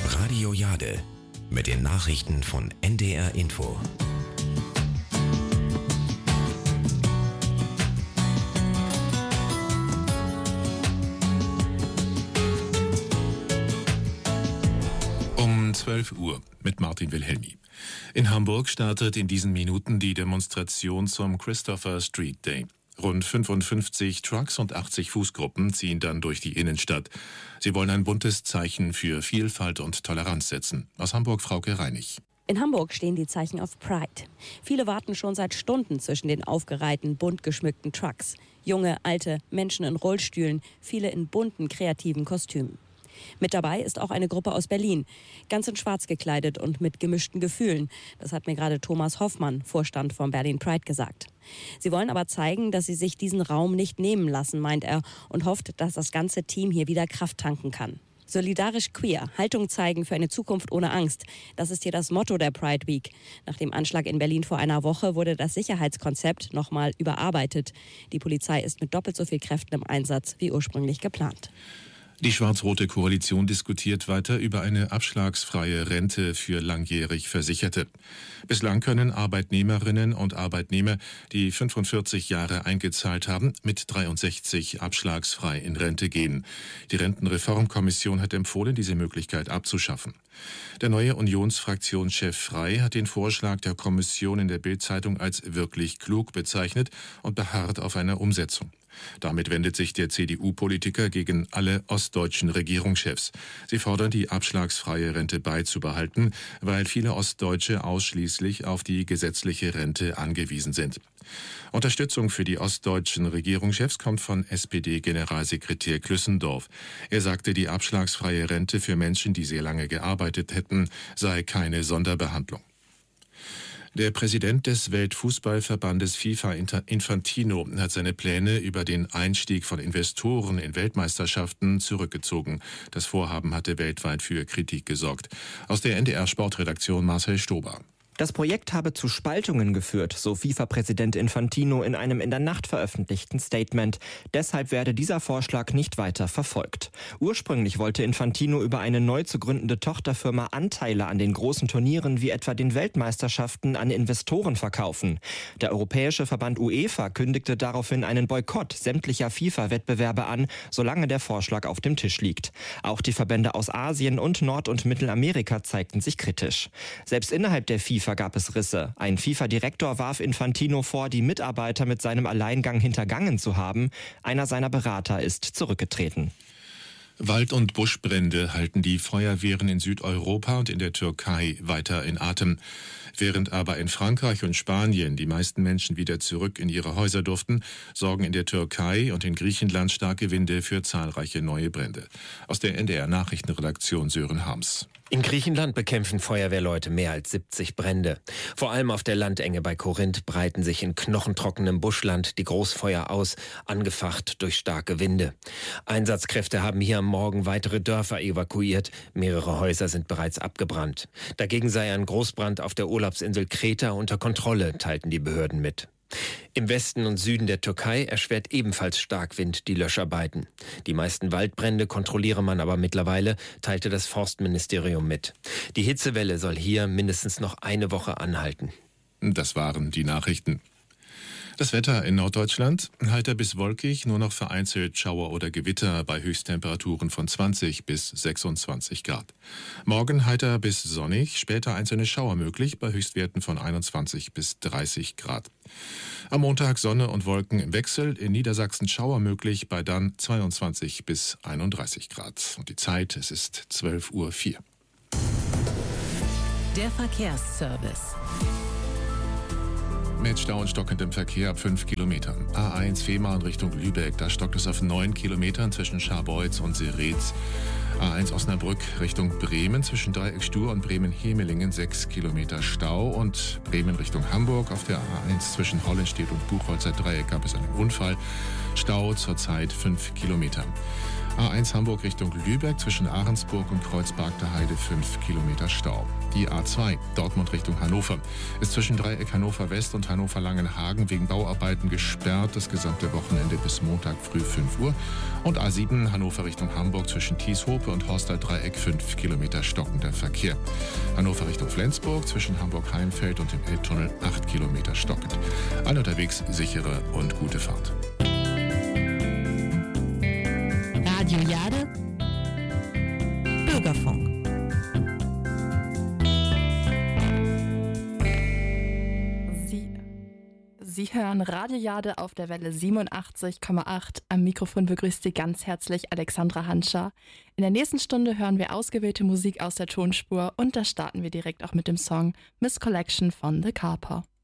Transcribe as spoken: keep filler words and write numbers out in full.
Radio Jade mit den Nachrichten von N D R Info. Um zwölf Uhr mit Martin Wilhelmi. In Hamburg startet in diesen Minuten die Demonstration zum Christopher Street Day. Rund fünfundfünfzig Trucks und achtzig Fußgruppen ziehen dann durch die Innenstadt. Sie wollen ein buntes Zeichen für Vielfalt und Toleranz setzen. Aus Hamburg Frauke Reinig. In Hamburg stehen die Zeichen auf Pride. Viele warten schon seit Stunden zwischen den aufgereihten, bunt geschmückten Trucks. Junge, alte, Menschen in Rollstühlen, viele in bunten, kreativen Kostümen. Mit dabei ist auch eine Gruppe aus Berlin, ganz in schwarz gekleidet und mit gemischten Gefühlen. Das hat mir gerade Thomas Hoffmann, Vorstand von Berlin Pride, gesagt. Sie wollen aber zeigen, dass sie sich diesen Raum nicht nehmen lassen, meint er, und hofft, dass das ganze Team hier wieder Kraft tanken kann. Solidarisch queer, Haltung zeigen für eine Zukunft ohne Angst. Das ist hier das Motto der Pride Week. Nach dem Anschlag in Berlin vor einer Woche wurde das Sicherheitskonzept nochmal überarbeitet. Die Polizei ist mit doppelt so viel Kräften im Einsatz wie ursprünglich geplant. Die schwarz-rote Koalition diskutiert weiter über eine abschlagsfreie Rente für langjährig Versicherte. Bislang können Arbeitnehmerinnen und Arbeitnehmer, die fünfundvierzig Jahre eingezahlt haben, mit dreiundsechzig abschlagsfrei in Rente gehen. Die Rentenreformkommission hat empfohlen, diese Möglichkeit abzuschaffen. Der neue Unionsfraktionschef Frey hat den Vorschlag der Kommission in der Bild-Zeitung als wirklich klug bezeichnet und beharrt auf einer Umsetzung. Damit wendet sich der C D U-Politiker gegen alle ostdeutschen Regierungschefs. Sie fordern, die abschlagsfreie Rente beizubehalten, weil viele Ostdeutsche ausschließlich auf die gesetzliche Rente angewiesen sind. Unterstützung für die ostdeutschen Regierungschefs kommt von S P D-Generalsekretär Klüssendorf. Er sagte, die abschlagsfreie Rente für Menschen, die sehr lange gearbeitet hätten, sei keine Sonderbehandlung. Der Präsident des Weltfußballverbandes FIFA Infantino hat seine Pläne über den Einstieg von Investoren in Weltmeisterschaften zurückgezogen. Das Vorhaben hatte weltweit für Kritik gesorgt. Aus der N D R-Sportredaktion Marcel Stober. Das Projekt habe zu Spaltungen geführt, so FIFA-Präsident Infantino in einem in der Nacht veröffentlichten Statement. Deshalb werde dieser Vorschlag nicht weiter verfolgt. Ursprünglich wollte Infantino über eine neu zu gründende Tochterfirma Anteile an den großen Turnieren wie etwa den Weltmeisterschaften an Investoren verkaufen. Der europäische Verband UEFA kündigte daraufhin einen Boykott sämtlicher FIFA-Wettbewerbe an, solange der Vorschlag auf dem Tisch liegt. Auch die Verbände aus Asien und Nord- und Mittelamerika zeigten sich kritisch. Selbst innerhalb der FIFA gab es Risse. Ein FIFA-Direktor warf Infantino vor, die Mitarbeiter mit seinem Alleingang hintergangen zu haben. Einer seiner Berater ist zurückgetreten. Wald- und Buschbrände halten die Feuerwehren in Südeuropa und in der Türkei weiter in Atem. Während aber in Frankreich und Spanien die meisten Menschen wieder zurück in ihre Häuser durften, sorgen in der Türkei und in Griechenland starke Winde für zahlreiche neue Brände. Aus der N D R-Nachrichtenredaktion Sören Harms. In Griechenland bekämpfen Feuerwehrleute mehr als siebzig Brände. Vor allem auf der Landenge bei Korinth breiten sich in knochentrockenem Buschland die Großfeuer aus, angefacht durch starke Winde. Einsatzkräfte haben hier am Morgen weitere Dörfer evakuiert. Mehrere Häuser sind bereits abgebrannt. Dagegen sei ein Großbrand auf der Urlaubsinsel Kreta unter Kontrolle, teilten die Behörden mit. Im Westen und Süden der Türkei erschwert ebenfalls Starkwind die Löscharbeiten. Die meisten Waldbrände kontrolliere man aber mittlerweile, teilte das Forstministerium mit. Die Hitzewelle soll hier mindestens noch eine Woche anhalten. Das waren die Nachrichten. Das Wetter in Norddeutschland, heiter bis wolkig, nur noch vereinzelt Schauer oder Gewitter bei Höchsttemperaturen von zwanzig bis sechsundzwanzig Grad. Morgen heiter bis sonnig, später einzelne Schauer möglich bei Höchstwerten von einundzwanzig bis dreißig Grad. Am Montag Sonne und Wolken im Wechsel, in Niedersachsen Schauer möglich bei dann zweiundzwanzig bis einunddreißig Grad. Und die Zeit, es ist zwölf Uhr vier. Der Verkehrsservice. Mit Stau und stockendem Verkehr ab fünf Kilometern. A eins Fehmarn Richtung Lübeck, da stockt es auf neun Kilometern zwischen Scharbeutz und Seretz. A eins Osnabrück Richtung Bremen zwischen Dreieck Stur und Bremen-Hemelingen sechs Kilometer Stau. Und Bremen Richtung Hamburg auf der A eins zwischen Hollenstedt und Buchholzer Dreieck gab es einen Unfall. Stau zurzeit fünf Kilometer. A eins Hamburg Richtung Lübeck zwischen Ahrensburg und Kreuzberg der Heide fünf Kilometer Stau. Die A zwei Dortmund Richtung Hannover ist zwischen Dreieck Hannover West und Hannover Langenhagen wegen Bauarbeiten gesperrt, das gesamte Wochenende bis Montag früh fünf Uhr. Und A sieben Hannover Richtung Hamburg zwischen Thieshope und Horster Dreieck fünf Kilometer stockender Verkehr. Hannover Richtung Flensburg zwischen Hamburg-Heinfeld und dem Elbtunnel acht Kilometer stockend. Alle unterwegs sichere und gute Fahrt. Radio Jade, Bürgerfunk. Sie, Sie hören Radio Jade auf der Welle siebenundachtzig Komma acht. Am Mikrofon begrüßt Sie ganz herzlich Alexandra Hanscher. In der nächsten Stunde hören wir ausgewählte Musik aus der Tonspur und da starten wir direkt auch mit dem Song Miss Collection von The Carper.